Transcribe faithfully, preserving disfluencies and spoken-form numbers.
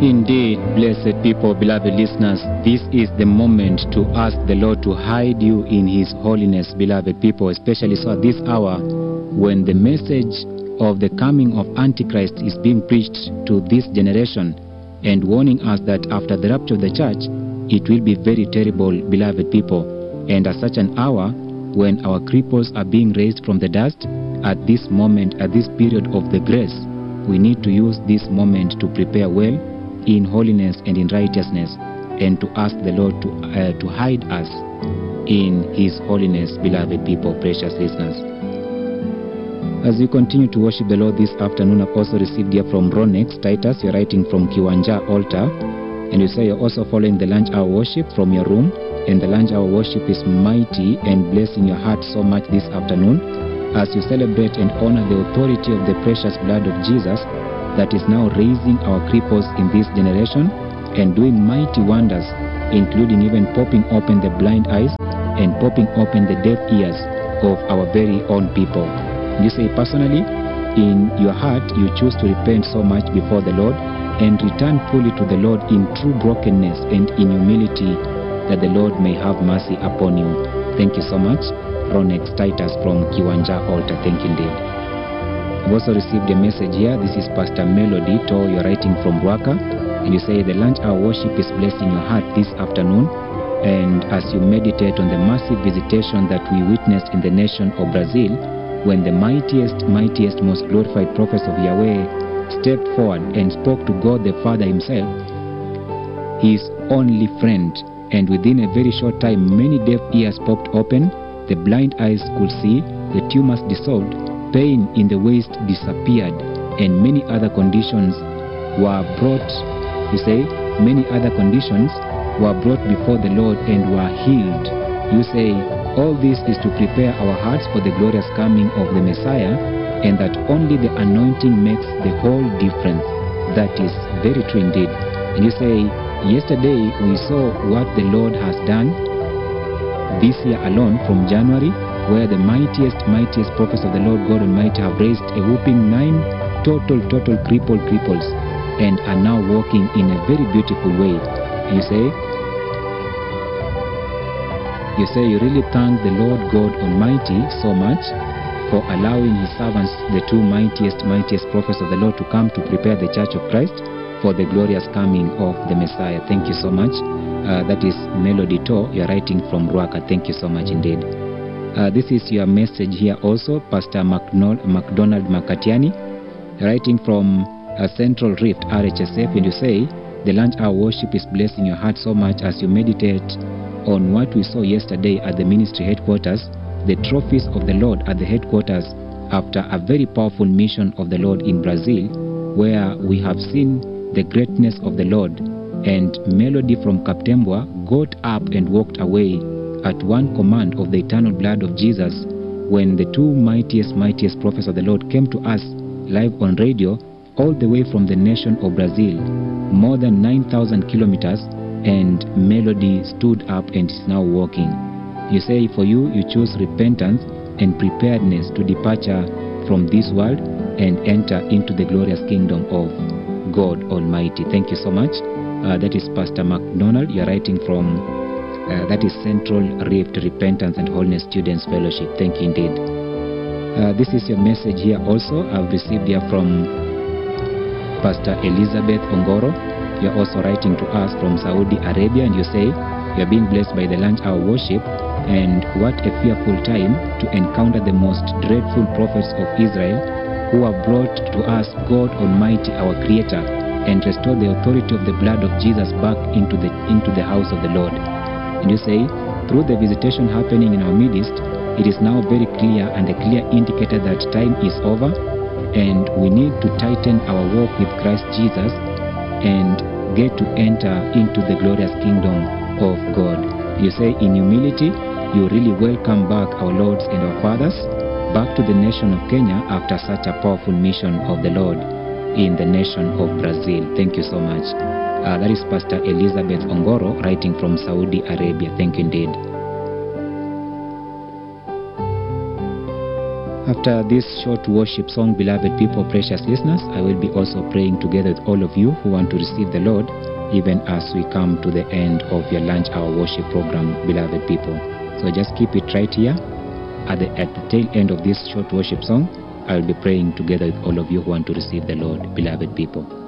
Indeed, blessed people, beloved listeners, this is the moment to ask the Lord to hide you in His holiness, beloved people, especially so at this hour when the message of the coming of Antichrist is being preached to this generation and warning us that after the rapture of the church, it will be very terrible, beloved people. And at such an hour, when our cripples are being raised from the dust, at this moment, at this period of the grace, we need to use this moment to prepare well in holiness and in righteousness, and to ask the Lord to, uh, to hide us in His holiness, beloved people, precious listeners. As we continue to worship the Lord this afternoon, I've also received here from Ronex Titus. You're writing from Kiwanja Altar, and you say you're also following the lunch hour worship from your room, and the lunch hour worship is mighty and blessing your heart so much this afternoon as you celebrate and honor the authority of the precious blood of Jesus that is now raising our cripples in this generation and doing mighty wonders, including even popping open the blind eyes and popping open the deaf ears of our very own people. You say personally, in your heart, you choose to repent so much before the Lord and return fully to the Lord in true brokenness and in humility, that the Lord may have mercy upon you. Thank you so much, Ronex Titus from Kiwanja Altar. Thank you indeed. I've also received a message here. This is Pastor Melody To. You're writing from Ruaka, and you say the lunch hour worship is blessing your heart this afternoon, and as you meditate on the massive visitation that we witnessed in the nation of Brazil, when the mightiest, mightiest, most glorified prophets of Yahweh stepped forward and spoke to God the Father Himself, His only friend, and within a very short time, many deaf ears popped open, the blind eyes could see, the tumors dissolved, pain in the waist disappeared, and many other conditions were brought, you say, many other conditions were brought before the Lord and were healed. You say, all this is to prepare our hearts for the glorious coming of the Messiah, and that only the anointing makes the whole difference. That is very true indeed. And you say, yesterday we saw what the Lord has done this year alone from January, where the mightiest, mightiest prophets of the Lord God Almighty have raised a whooping nine total, total crippled cripples and are now walking in a very beautiful way. And you say, you say you really thank the Lord God Almighty so much for allowing His servants, the two mightiest, mightiest prophets of the Lord, to come to prepare the Church of Christ for the glorious coming of the Messiah. Thank you so much. Uh, that is Melody To. You're writing from Ruaka. Thank you so much indeed. Uh, this is your message here also, Pastor McDonald, McDonald Makatiani. You're writing from uh, Central Rift, R H S F, and you say, the lunch hour worship is blessing your heart so much as you meditate on what we saw yesterday at the ministry headquarters, the trophies of the Lord at the headquarters after a very powerful mission of the Lord in Brazil, where we have seen the greatness of the Lord. And Melody from Kaptembwa got up and walked away at one command of the eternal blood of Jesus when the two mightiest, mightiest prophets of the Lord came to us live on radio all the way from the nation of Brazil, more than nine thousand kilometers, and Melody stood up and is now walking. You say for you, you choose repentance and preparedness to departure from this world and enter into the glorious kingdom of God Almighty. Thank you so much. Uh, that is Pastor McDonald. You're writing from, uh, that is Central Rift Repentance and Holiness Students Fellowship. Thank you indeed. Uh, this is your message here also. I've received here from Pastor Elizabeth Ongoro. You're also writing to us from Saudi Arabia, and you say you're being blessed by the lunch hour worship, and what a fearful time to encounter the most dreadful prophets of Israel who have brought to us God Almighty, our Creator, and restore the authority of the blood of Jesus back into the into the house of the Lord. And you say, through the visitation happening in our midst, it is now very clear and a clear indicator that time is over, and we need to tighten our walk with Christ Jesus and get to enter into the glorious kingdom of God. You say, in humility, you really welcome back our lords and our fathers back to the nation of Kenya after such a powerful mission of the Lord in the nation of Brazil. Thank you so much. Uh, that is Pastor Elizabeth Ongoro writing from Saudi Arabia. Thank you indeed. I've after this short worship song, beloved people, precious listeners, I will be also praying together with all of you who want to receive the Lord, even as we come to the end of your lunch hour worship program, beloved people. So just keep it right here. At the, at the tail end of this short worship song, I will be praying together with all of you who want to receive the Lord, beloved people.